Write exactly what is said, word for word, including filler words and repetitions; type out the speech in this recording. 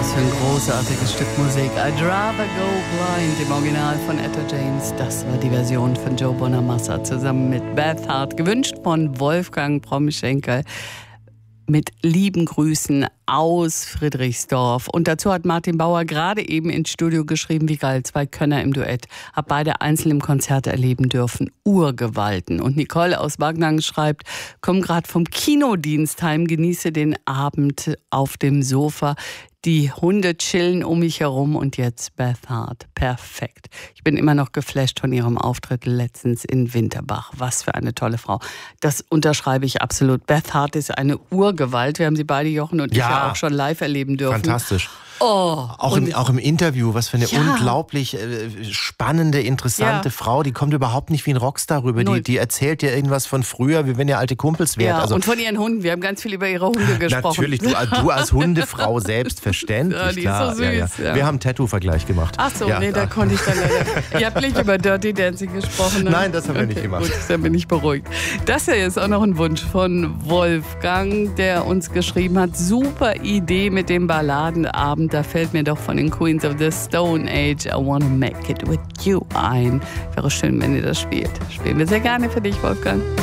Was für ein großartiges Stück Musik. I'd rather go blind, im Original von Etta James. Das war die Version von Joe Bonamassa zusammen mit Beth Hart, gewünscht von Wolfgang Promschenkel. Mit lieben Grüßen aus Friedrichsdorf. Und dazu hat Martin Bauer gerade eben ins Studio geschrieben, wie geil, zwei Könner im Duett. Hab beide einzeln im Konzert erleben dürfen. Urgewalten. Und Nicole aus Wagnang schreibt, komm gerade vom Kinodienst heim, genieße den Abend auf dem Sofa. Die Hunde chillen um mich herum und jetzt Beth Hart. Perfekt. Ich bin immer noch geflasht von ihrem Auftritt letztens in Winterbach. Was für eine tolle Frau. Das unterschreibe ich absolut. Beth Hart ist eine Urgewalt. Wir haben sie beide, Jochen und ja, ich, ja auch schon live erleben dürfen. Fantastisch. Oh, auch, im, auch im Interview, was für eine ja. unglaublich äh, spannende, interessante ja. Frau. Die kommt überhaupt nicht wie ein Rockstar rüber. Die, die erzählt dir irgendwas von früher, wie wenn ihr alte Kumpels wärt. Ja, also, und von ihren Hunden. Wir haben ganz viel über ihre Hunde gesprochen. Natürlich, du, du als Hundefrau selbstverständlich. Ja, die klar. ist so süß. Ja, ja. Ja. Wir haben einen Tattoo-Vergleich gemacht. Ach so, ja. nee, da konnte ich dann leider. Ihr habt nicht über Dirty Dancing gesprochen. Ne? Nein, das haben wir okay, nicht gemacht. Gut, dann bin ich beruhigt. Das hier ist auch noch ein Wunsch von Wolfgang, der uns geschrieben hat. Super Idee mit dem Balladenabend. Da fällt mir doch von den Queens of the Stone Age I Wanna Make It With You ein. Wäre schön, wenn ihr das spielt. Spielen wir sehr gerne für dich, Wolfgang.